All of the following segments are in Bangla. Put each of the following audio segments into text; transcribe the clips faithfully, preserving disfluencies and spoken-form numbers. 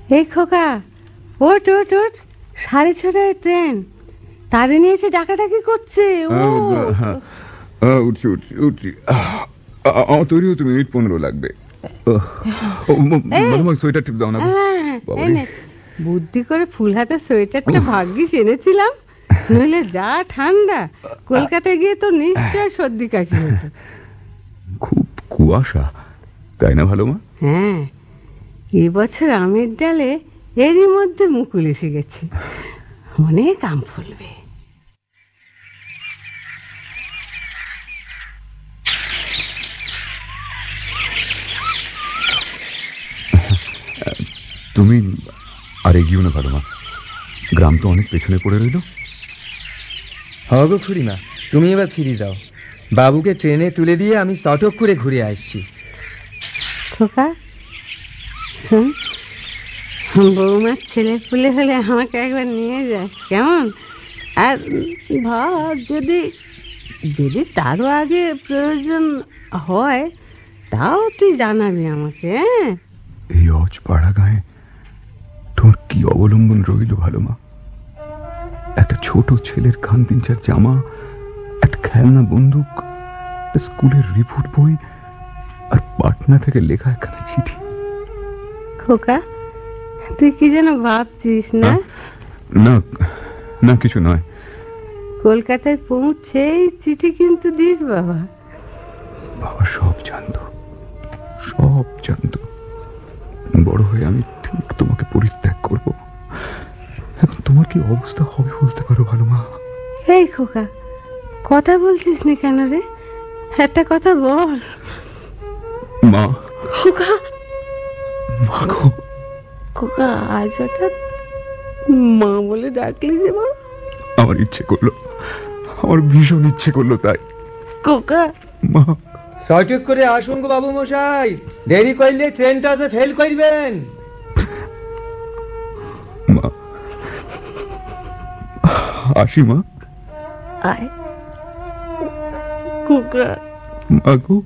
এই খোকা, ওঠ ওঠ ওঠ, সাড়ে ছটায় ট্রেন। তাড়ি নিয়ে এসে ডাকাডাকি করছে। উঠছি উঠছি উঠছি আমার তৈরি হতে মিনিট পনেরো লাগবে। সোয়েটার টিপ দাও না। বুদ্ধি করে ফুল হাতে সোয়েটারটা ভাগ্যিস এনেছিলাম, নইলে যা ঠান্ডা, কলকাতায় গিয়ে তো নিশ্চয় সর্দি কাশি হতো। খুব কুয়াশা, তাই না ভালো মা? হ্যাঁ, এবছর আমের ডালে এরই মধ্যে মুকুল এসে গেছে, অনেক আম ফলবে। তুমি আর এগিয়েও না ভালো মা, গ্রাম তো অনেক পেছনে পড়ে রইল। হ্যাঁ গো খুড়িমা, তুমি এবার ফিরে যাও। বাবুকে ট্রেনে তুলে দিয়ে আমি চটক করে ঘুরে আসছি। খোকা শোন, বৌমার ছেলে পুলে হলে আমাকে একবার নিয়ে যাস কেমন? আর ভাব যদি যদি তারও আগে প্রয়োজন হয় তাও তুই জানাবি আমাকে। হ্যাঁ, এই অজ পাড়া গায়ে তোমার কি অবলম্বন রইল ভালো মা? একটা ছোট ছেলের খান তিন চার জামা, একটা খেলনা বন্দুক, স্কুলের রিপোর্ট বই, আর পাটনা থেকে লেখা একখানা চিঠি। খোকা, তুই কি যেন ভাবছিস? না না না, কিছু নয়। কলকাতায় পৌঁছেই চিঠি কিন্তু দিস বাবা। বাবা সব জানতো, সব জানতো। বড় হয়ে আমি ঠিক তোমাকে পরিত্যাগ করব। এখন তোমার কি অবস্থা হবে বলতে পারো ভালো মা? এই খোকা, কথা বলছিস না কেন রে? একটা কথা বল। মা। খোকা, মা গো। খোকা, আজ হঠাৎ মা বলে ডাকলি যে? মা, আমার ইচ্ছে করলো, আমার ভীষণ ইচ্ছে করলো তাই। খোকা। মা, সঠিক করে আসুন গো বাবু মশাই, দেরি করলে ট্রেনটা যে ফেল করবেন। মা, আসি মা। আয় খোকা। মা গো।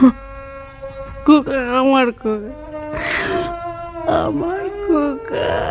খোকা, আমার খোকা, আমার খোকা।